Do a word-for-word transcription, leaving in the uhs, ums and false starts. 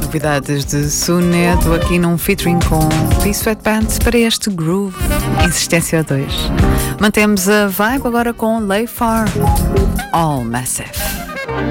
novidades de Soneto aqui num featuring com P-Sweatpants para este Groove Insistência dois. Mantemos a vibe agora com Lay Far, All Massive.